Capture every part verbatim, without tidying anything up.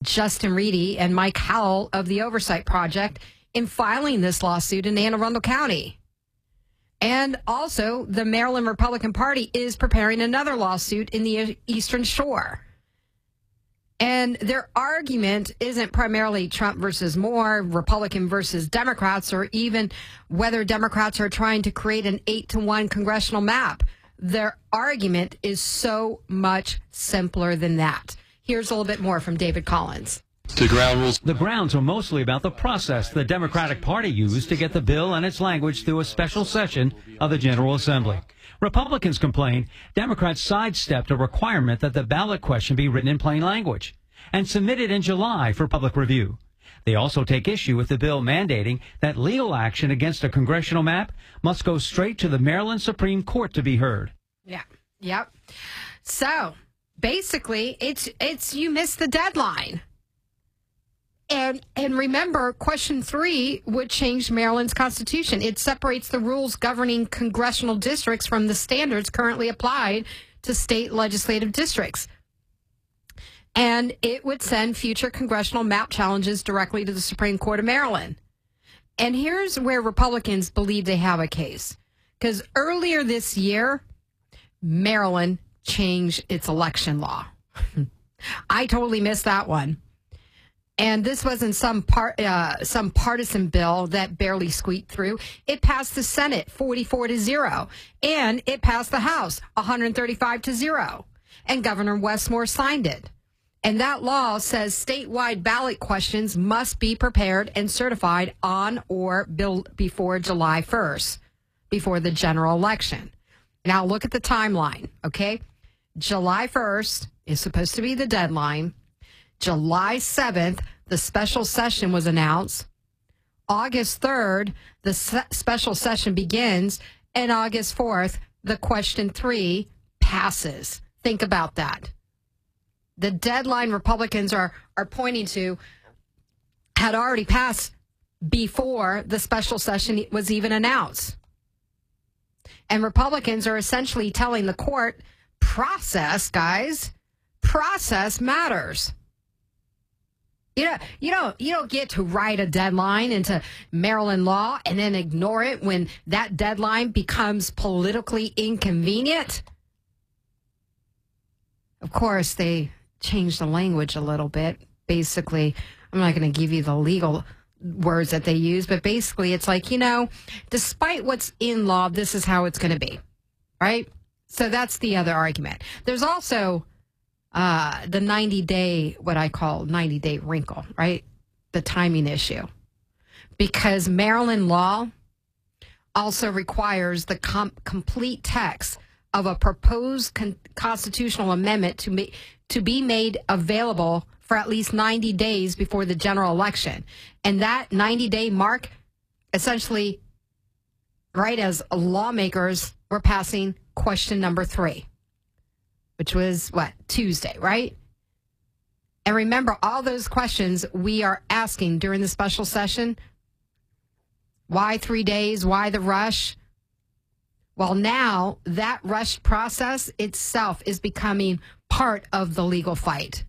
Justin Reedy and Mike Howell of the Oversight Project in filing this lawsuit in Anne Arundel County. And also, the Maryland Republican Party is preparing another lawsuit in the Eastern Shore. And their argument isn't primarily Trump versus Moore, Republican versus Democrats, or even whether Democrats are trying to create an eight to one congressional map. Their argument is so much simpler than that. Here's a little bit more from David Collins. The ground rules. The grounds are mostly about the process the Democratic Party used to get the bill and its language through a special session of the General Assembly. Republicans complain Democrats sidestepped a requirement that the ballot question be written in plain language and submitted in July for public review. They also take issue with the bill mandating that legal action against a congressional map must go straight to the Maryland Supreme Court to be heard. Yeah. Yep. So basically, it's it's you missed the deadline. And and remember, question three would change Maryland's constitution. It separates the rules governing congressional districts from the standards currently applied to state legislative districts. And it would send future congressional map challenges directly to the Supreme Court of Maryland. And here's where Republicans believe they have a case. Because earlier this year, Maryland changed its election law. I totally missed that one. And this wasn't some part, uh, some partisan bill that barely squeaked through. It passed the Senate forty-four to zero, and it passed the House one hundred thirty-five to zero. And Governor Westmore signed it. And that law says statewide ballot questions must be prepared and certified on or before July first, before the general election. Now look at the timeline, okay? July first is supposed to be the deadline. July seventh, the special session was announced. August third, the se- special session begins. And August fourth, the question three passes. Think about that. The deadline Republicans are, are pointing to had already passed before the special session was even announced. And Republicans are essentially telling the court, process, guys, process matters. You know, you don't, you don't get to write a deadline into Maryland law and then ignore it when that deadline becomes politically inconvenient. Of course, they changed the language a little bit. Basically, I'm not going to give you the legal words that they use, but basically it's like, you know, despite what's in law, this is how it's going to be, right? So that's the other argument. There's also uh, the ninety-day, what I call ninety-day wrinkle, right? The timing issue. Because Maryland law also requires the com- complete text of a proposed con- constitutional amendment to, ma- to be made available for at least ninety days before the general election. And that ninety-day mark, essentially, right as lawmakers were passing question number three, which was, what, Tuesday, right? And remember, all those questions we are asking during the special session. Why three days? Why the rush? Well, now that rush process itself is becoming part of the legal fight.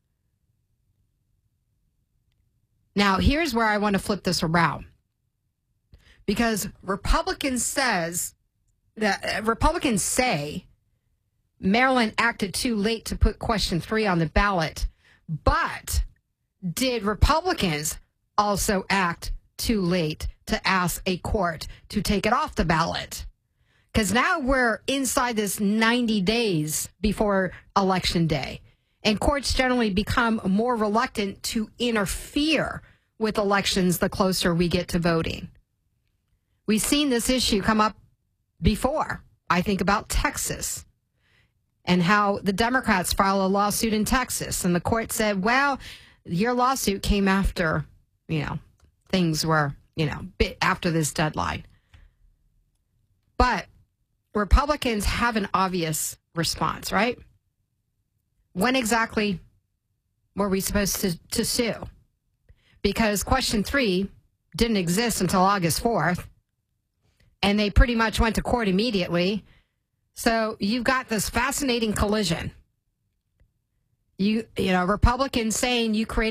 Now, here's where I want to flip this around. Because Republicans says that uh, Republicans say Maryland acted too late to put question three on the ballot. But did Republicans also act too late to ask a court to take it off the ballot? Because now we're inside this ninety days before Election Day. And courts generally become more reluctant to interfere with elections the closer we get to voting. We've seen this issue come up before. I think about Texas and how the Democrats filed a lawsuit in Texas. And the court said, well, your lawsuit came after, you know, things were, you know, bit after this deadline. But Republicans have an obvious response, right? When exactly were we supposed to, to sue? Because question three didn't exist until August fourth, and they pretty much went to court immediately. So you've got this fascinating collision. You, you know, Republicans saying you created